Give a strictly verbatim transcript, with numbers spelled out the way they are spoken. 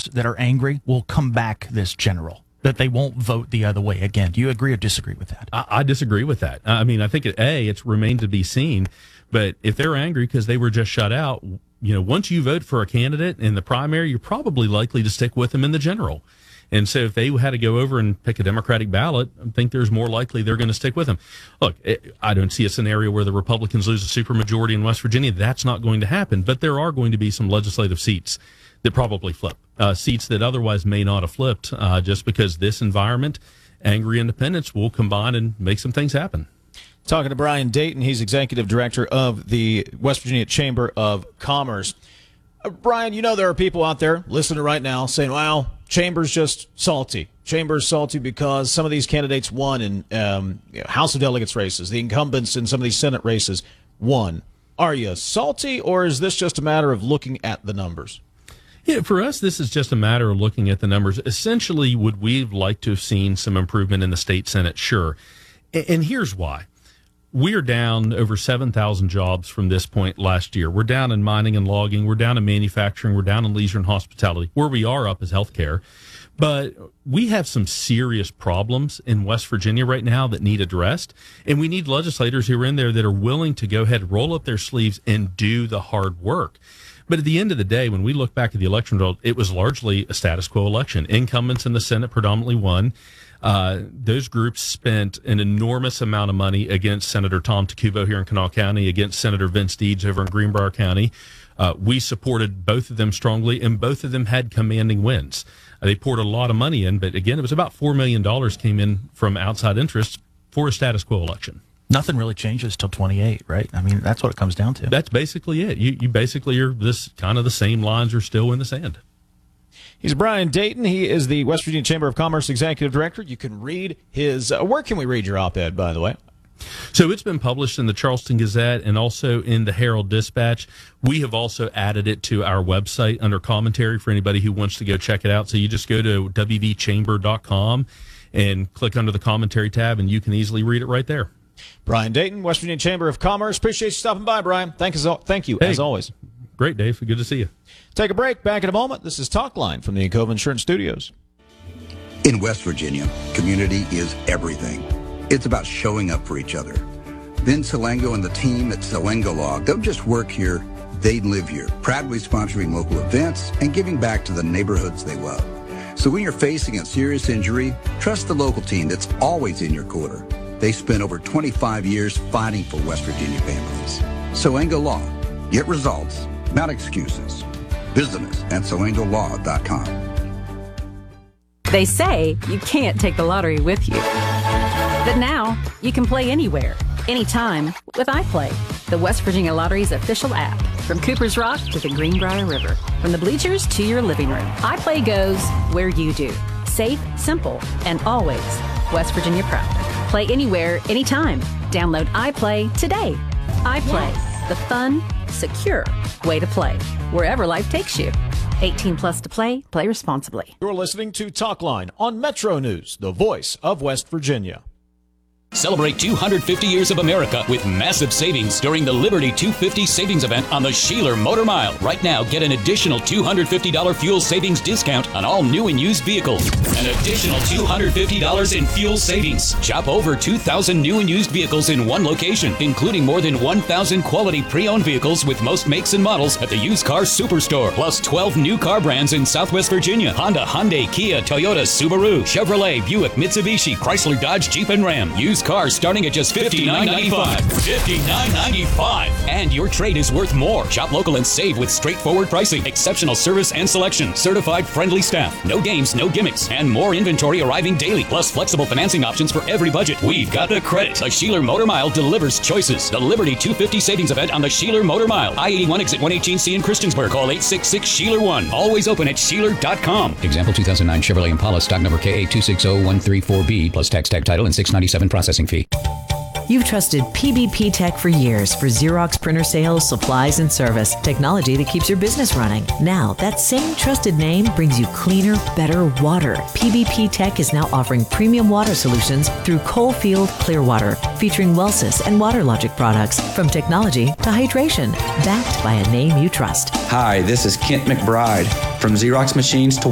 voters that are angry will come back this general, that they won't vote the other way again. Do you agree or disagree with that? I, I disagree with that. I mean, I think, it, A, it's remained to be seen. But if they're angry because they were just shut out, you know, once you vote for a candidate in the primary, you're probably likely to stick with them in the general. And so if they had to go over and pick a Democratic ballot, I think there's more likely they're going to stick with them. Look, I don't see a scenario where the Republicans lose a supermajority in West Virginia. That's not going to happen. But there are going to be some legislative seats that probably flip, uh, seats that otherwise may not have flipped, uh, just because this environment, angry independents will combine and make some things happen. Talking to Brian Dayton, he's executive director of the West Virginia Chamber of Commerce. Uh, Brian, you know there are people out there listening right now saying, well, Chamber's just salty. Chamber's salty because some of these candidates won in um, you know, House of Delegates races. The incumbents in some of these Senate races won. Are you salty, or is this just a matter of looking at the numbers? Yeah, for us, this is just a matter of looking at the numbers. Essentially, would we have liked to have seen some improvement in the state Senate? Sure. And, and here's why. We are down over seven thousand jobs from this point last year. We're down in mining and logging. We're down in manufacturing. We're down in leisure and hospitality. Where we are up is healthcare. But we have some serious problems in West Virginia right now that need addressed. And we need legislators who are in there that are willing to go ahead, roll up their sleeves, and do the hard work. But at the end of the day, when we look back at the election result, it was largely a status quo election. Incumbents in the Senate predominantly won. Uh, those groups spent an enormous amount of money against Senator Tom Tacubo here in Kanawha County, against Senator Vince Deeds over in Greenbrier County. Uh, we supported both of them strongly, and both of them had commanding wins. Uh, they poured a lot of money in, but again, it was about four million dollars came in from outside interests for a status quo election. Nothing really changes till twenty-eight, right? I mean, that's what it comes down to. That's basically it. You, you basically are this kind of the same lines are still in the sand. He's Brian Dayton. He is the West Virginia Chamber of Commerce Executive Director. You can read his, uh, where can we read your op-ed, by the way? So it's been published in the Charleston Gazette and also in the Herald Dispatch. We have also added it to our website under commentary for anybody who wants to go check it out. So you just go to w v chamber dot com and click under the commentary tab, and you can easily read it right there. Brian Dayton, West Virginia Chamber of Commerce. Appreciate you stopping by, Brian. Thank you, thank you hey, as always. Great, Dave. Good to see you. Take a break. Back in a moment. This is Talkline from the Encova Insurance Studios. In West Virginia, community is everything. It's about showing up for each other. Vin Salengo and the team at Salengo Law don't just work here, they live here, proudly sponsoring local events and giving back to the neighborhoods they love. So when you're facing a serious injury, trust the local team that's always in your corner. They spent over twenty-five years fighting for West Virginia families. Salengo Law. Get results, not excuses. Visit us at salengo law dot com. They say you can't take the lottery with you. But now, you can play anywhere, anytime with iPlay, the West Virginia Lottery's official app. From Cooper's Rock to the Greenbrier River, from the bleachers to your living room, iPlay goes where you do. Safe, simple, and always West Virginia proud. Play anywhere, anytime. Download iPlay today. iPlay, yes. The fun, secure way to play, wherever life takes you. eighteen plus to play. Play responsibly. You're listening to Talkline on Metro News, the voice of West Virginia. Celebrate two hundred fifty years of America with massive savings during the Liberty two fifty savings event on the Sheeler Motor Mile. Right now, get an additional two hundred fifty dollars fuel savings discount on all new and used vehicles. An additional two hundred fifty dollars in fuel savings. Shop over two thousand new and used vehicles in one location, including more than one thousand quality pre-owned vehicles with most makes and models at the Used Car Superstore. Plus twelve new car brands in Southwest Virginia. Honda, Hyundai, Kia, Toyota, Subaru, Chevrolet, Buick, Mitsubishi, Chrysler, Dodge, Jeep, and Ram. Used cars starting at just fifty-nine ninety-five. fifty-nine ninety-five. And your trade is worth more. Shop local and save with straightforward pricing, exceptional service and selection, certified friendly staff, no games, no gimmicks, and more inventory arriving daily, plus flexible financing options for every budget. We've got the credit. The Sheeler Motor Mile delivers choices. The Liberty two fifty savings event on the Sheeler Motor Mile. I eighty-one exit one eighteen C in Christiansburg. Call eight six six Sheeler one. Always open at Sheeler dot com. Example two thousand nine Chevrolet Impala, stock number K A two six zero one three four B, plus tax tag title and six ninety-seven processing fee. You've trusted P B P Tech for years for Xerox printer sales, supplies, and service. Technology that keeps your business running. Now, that same trusted name brings you cleaner, better water. P B P Tech is now offering premium water solutions through Coalfield Clearwater, featuring Wellsys and WaterLogic products, from technology to hydration, backed by a name you trust. Hi, this is Kent McBride. From Xerox machines to